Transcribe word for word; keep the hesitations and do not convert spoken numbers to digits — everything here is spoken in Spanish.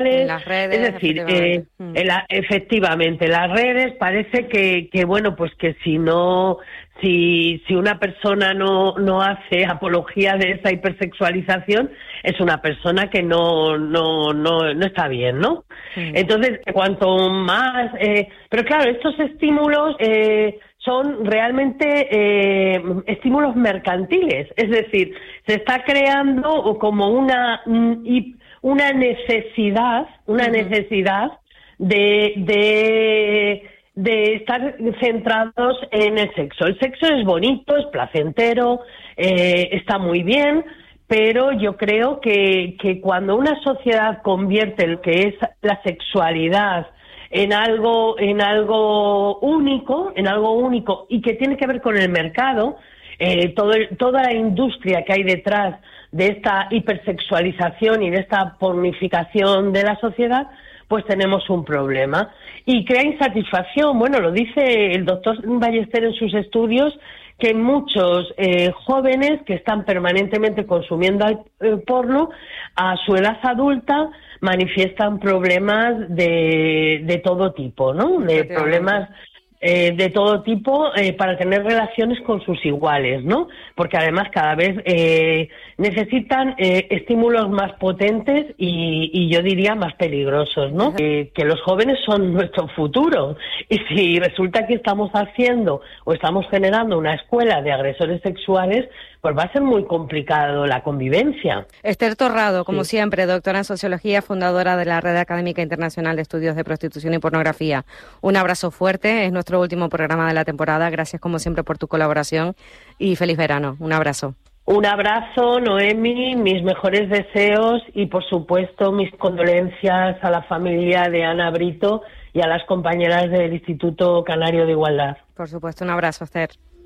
En las redes, es decir, efectivamente. Eh, en la, efectivamente, las redes parece que, que bueno, pues que si no, si, si una persona no, no hace apología de esa hipersexualización, es una persona que no, no, no, no está bien, ¿no? Mm. Entonces, cuanto más, eh, pero claro, estos estímulos eh, son realmente eh, estímulos mercantiles, es decir, se está creando como una una necesidad, una uh-huh. necesidad de, de de estar centrados en el sexo. El sexo es bonito, es placentero, eh, está muy bien, pero yo creo que, que cuando una sociedad convierte lo que es la sexualidad en algo, en algo único, en algo único y que tiene que ver con el mercado, eh, todo el, toda la industria que hay detrás de esta hipersexualización y de esta pornificación de la sociedad, pues tenemos un problema. Y crea insatisfacción. Bueno, lo dice el doctor Ballester en sus estudios, que muchos eh, jóvenes que están permanentemente consumiendo el porno a su edad adulta manifiestan problemas de, de todo tipo, ¿no? De problemas eh, de todo tipo eh, para tener relaciones con sus iguales, ¿no? Porque además cada vez eh, necesitan eh, estímulos más potentes y, y yo diría más peligrosos, ¿no? Eh, que los jóvenes son nuestro futuro y si resulta que estamos haciendo o estamos generando una escuela de agresores sexuales, pues va a ser muy complicado la convivencia. Esther Torrado, como sí. siempre, doctora en Sociología, fundadora de la Red Académica Internacional de Estudios de Prostitución y Pornografía. Un abrazo fuerte, es nuestro último programa de la temporada. Gracias, como siempre, por tu colaboración y feliz verano. Un abrazo. Un abrazo, Noemi, mis mejores deseos y, por supuesto, mis condolencias a la familia de Ana Brito y a las compañeras del Instituto Canario de Igualdad. Por supuesto, un abrazo, Esther.